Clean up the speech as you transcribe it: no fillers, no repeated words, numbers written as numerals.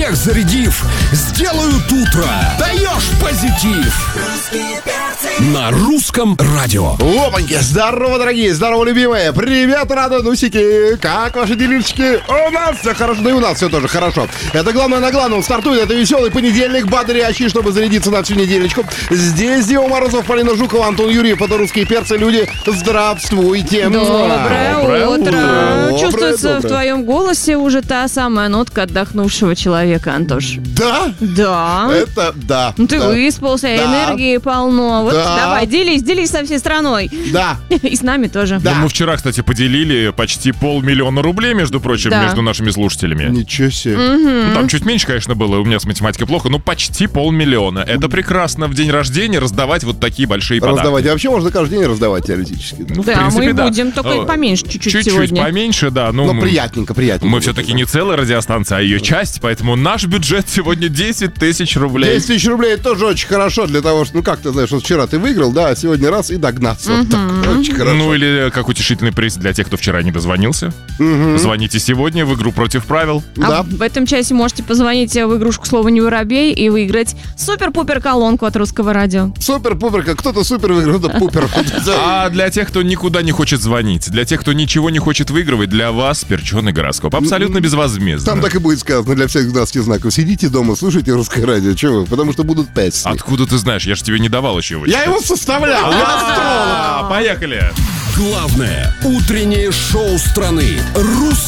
всех зарядив, сделают утро. Даешь позитив. На русском радио. Опаньки, здорово, дорогие, здорово, любимые. Привет, радонусики. Как ваши делишки? У нас все хорошо, да и у нас все тоже хорошо. Это главное на главном. Стартует это веселый понедельник, бодрящий, чтобы зарядиться на всю неделечку. Здесь Дима Морозов, Полина Жукова, Антон Юрьев, это русские перцы, люди. Здравствуйте. Доброе утро. Чувствуется доброе. в твоем голосе уже та самая нотка отдохнувшего человека, Антош. Да? Да. Это да. Ну ты да. выспался, Да. энергии полно. Вот Да. давай, делись со всей страной. Да. И с нами тоже. Да. Мы вчера, кстати, поделили почти 500 000 рублей, между прочим, Да. между нашими слушателями. Ничего себе. Ну, там чуть меньше, конечно, было, у меня с математикой плохо, но почти 500 000. Это прекрасно в день рождения раздавать вот такие большие подарки. Раздавать. И вообще можно каждый день раздавать теоретически. Ну, в Да, принципе, мы да. будем, только поменьше чуть-чуть Чуть-чуть сегодня. поменьше, да. Ну, Но приятненько. мы будет, все-таки да. не целая радиостанция, а ее часть, поэтому наш бюджет сегодня 10 тысяч рублей. 10 тысяч рублей это тоже очень хорошо для того, что, ну как ты знаешь, вот вчера ты выиграл, да, а сегодня раз и догнаться. Вот так. Очень хорошо. Ну или как утешительный приз для тех, кто вчера не дозвонился. Звоните сегодня в игру «Против правил». Да. А в этом часе можете позвонить в игрушку «Слово не воробей» и выиграть супер-пупер колонку от русского радио. Супер-пупер, как кто-то супер выиграл, кто-то пупер. А для тех, кто никуда не хочет звонить, для тех, кто ничего не хочет выигрывать, для вас перченый гороскоп. Абсолютно безвозмездно. Там так и будет сказано для всех 12 знаков. Сидите дома, слушайте русское радио. Чего вы? Потому что будут песни. Откуда ты знаешь? Я же тебе не давал еще его. Я его составлял, я астролог. Поехали! Главное утреннее шоу страны. Русский